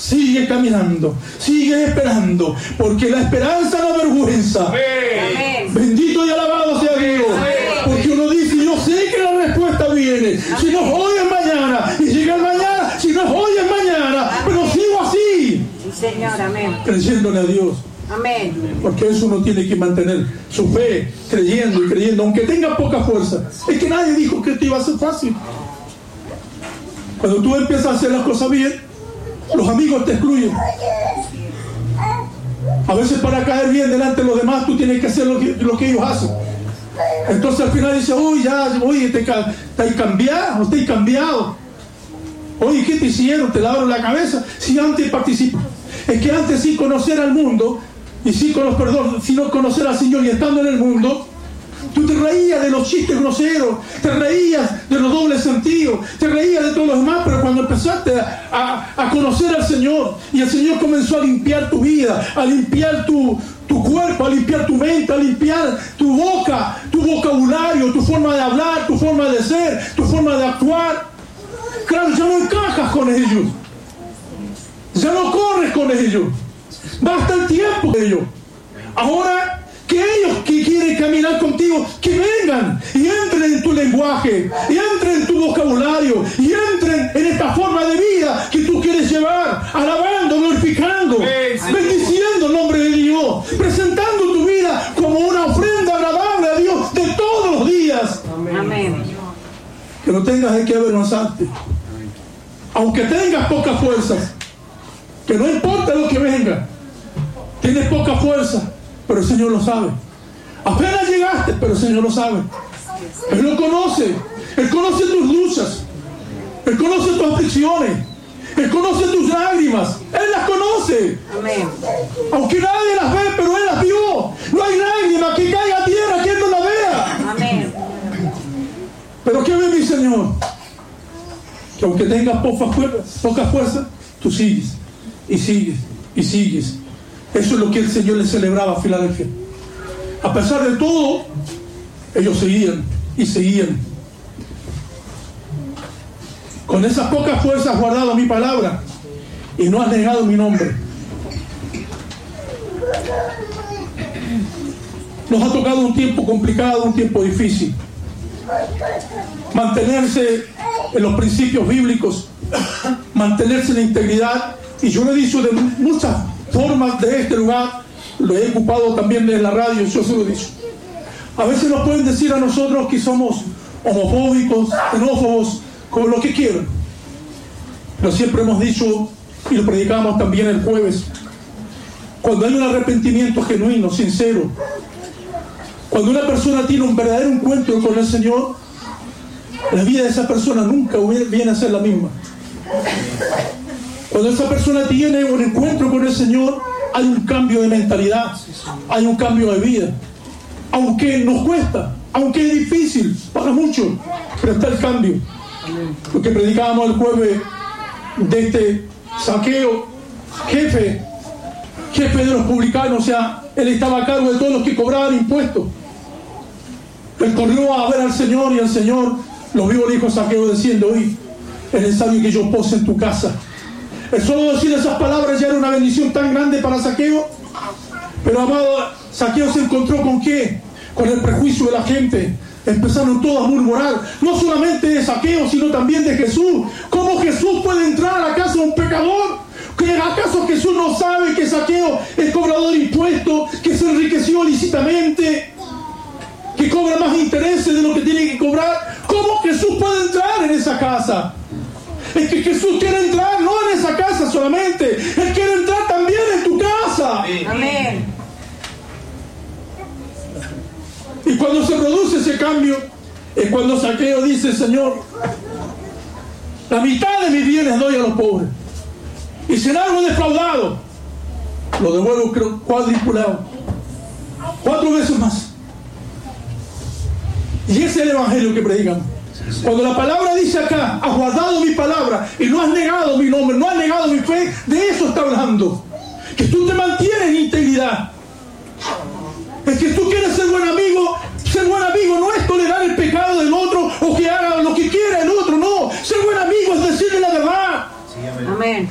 sigue caminando, sigue esperando, porque la esperanza no avergüenza. Amén. Bendito y alabado sea Dios. Porque uno dice, yo sé que la respuesta viene. Si no es hoy es mañana. Y llega el mañana. Si no es hoy es mañana. Pero sigo así. Sí, Señor, amén. Creyéndole a Dios. Amén. Porque eso uno tiene que mantener su fe, creyendo y creyendo, aunque tenga poca fuerza. Es que nadie dijo que esto iba a ser fácil. Cuando tú empiezas a hacer las cosas bien, los amigos te excluyen. A veces para caer bien delante de los demás, tú tienes que hacer lo que ellos hacen. Entonces al final dice, uy, estáis cambiado. Oye, ¿qué te hicieron? ¿Te lavaron la cabeza? Si antes participas. Es que antes sin conocer al mundo, y sin no conocer al Señor y estando en el mundo, tú te reías de los chistes groseros, te reías de los dobles sentidos, te reías de todos los demás, pero cuando empezaste a conocer al Señor, y el Señor comenzó a limpiar tu vida, a limpiar tu cuerpo, a limpiar tu mente, a limpiar tu boca, tu vocabulario, tu forma de hablar, tu forma de ser, tu forma de actuar, claro, ya no encajas con ellos, ya no corres con ellos, basta el tiempo de ellos. Ahora, que ellos que quieren caminar contigo, que vengan y entren en tu lenguaje, y entren en tu vocabulario, y entren en esta forma de vida que tú quieres llevar, alabando, glorificando, bendiciendo el nombre de Dios, presentando tu vida como una ofrenda agradable a Dios de todos los días. Amén. Que no tengas de qué avergonzarte, aunque tengas pocas fuerzas, que no importa lo que venga, tienes poca fuerza, pero el Señor lo sabe. Apenas llegaste, pero el Señor lo sabe. Él lo conoce. Él conoce tus luchas. Él conoce tus aflicciones. Él conoce tus lágrimas. Él las conoce. Amén. Aunque nadie las ve, pero Él las vio. No hay lágrima que caiga a tierra que Él no la vea. Amén. Pero ¿qué ve mi Señor? Que aunque tengas poca fuerza, tú sigues. Y sigues. Y sigues. Eso es lo que el Señor le celebraba a Filadelfia. A pesar de todo, ellos seguían y seguían. Con esas pocas fuerzas has guardado mi palabra y no has negado mi nombre. Nos ha tocado un tiempo complicado, un tiempo difícil. Mantenerse en los principios bíblicos, mantenerse en la integridad. Y yo lo he dicho de muchas formas de este lugar, lo he ocupado también en la radio, yo se lo he dicho. A veces nos pueden decir a nosotros que somos homofóbicos, xenófobos, como lo que quieran. Pero siempre hemos dicho, y lo predicamos también el jueves, cuando hay un arrepentimiento genuino, sincero, cuando una persona tiene un verdadero encuentro con el Señor, la vida de esa persona nunca viene a ser la misma. Cuando esa persona tiene un encuentro con el Señor, hay un cambio de mentalidad, hay un cambio de vida. Aunque nos cuesta, aunque es difícil para muchos, pero está el cambio. Lo que predicábamos el jueves de este Zaqueo, jefe de los publicanos, o sea, él estaba a cargo de todos los que cobraban impuestos. Él corrió a ver al Señor y el Señor lo vio, le dijo a Zaqueo diciendo, oye, es necesario que yo pose en tu casa. El solo decir esas palabras ya era una bendición tan grande para Zaqueo. Pero amado, Zaqueo se encontró ¿con qué? Con el prejuicio de la gente. Empezaron todos a murmurar, no solamente de Zaqueo, sino también de Jesús. ¿Cómo Jesús puede entrar a la casa de un pecador? ¿Acaso Jesús no sabe que Zaqueo es cobrador de impuestos, que se enriqueció lícitamente, que cobra más intereses de lo que tiene que cobrar? ¿Cómo Jesús puede entrar en esa casa? Es que Jesús quiere entrar no en esa casa solamente, Él quiere entrar también en tu casa. Amén. Y cuando se produce ese cambio, es cuando Zaqueo dice, Señor, la mitad de mis bienes doy a los pobres. Y si en algo defraudado, lo devuelvo cuadripulado, 4 veces más. Y ese es el evangelio que predicamos. Cuando la palabra dice acá, has guardado mi palabra y no has negado mi nombre, no has negado mi fe, de eso está hablando. Que tú te mantienes en integridad. Es que tú quieres ser buen amigo. Ser buen amigo no es tolerar el pecado del otro o que haga lo que quiera el otro, no. Ser buen amigo es decirle la verdad. Amén.